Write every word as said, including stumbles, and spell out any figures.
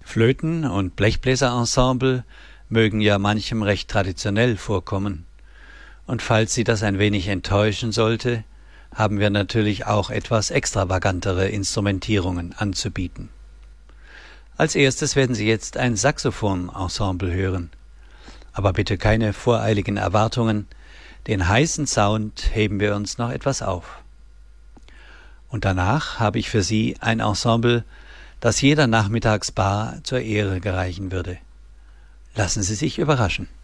Flöten- und Blechbläserensemble mögen ja manchem recht traditionell vorkommen. Und falls Sie das ein wenig enttäuschen sollte, haben wir natürlich auch etwas extravagantere Instrumentierungen anzubieten. Als erstes werden Sie jetzt ein Saxophon-Ensemble hören. Aber bitte keine voreiligen Erwartungen, den heißen Sound heben wir uns noch etwas auf. Und danach habe ich für Sie ein Ensemble, das jeder Nachmittagsbar zur Ehre gereichen würde. Lassen Sie sich überraschen.